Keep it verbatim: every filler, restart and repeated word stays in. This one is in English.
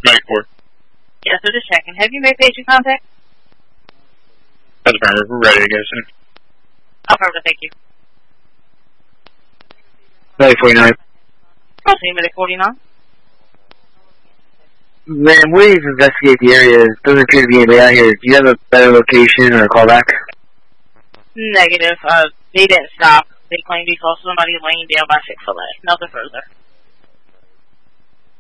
ninety-four. Yes, so just checking. Have you made patient contact? That's affirmative. We're ready to go soon. Affirmative, thank you. Medic forty-nine. Proceed, Medic forty-nine. Ma'am, we've investigated the area. Doesn't appear to be anybody out here. Do you have a better location or a callback? Negative. Uh, they didn't stop. They claimed he saw somebody laying down by Chick-fil-A. Nothing further.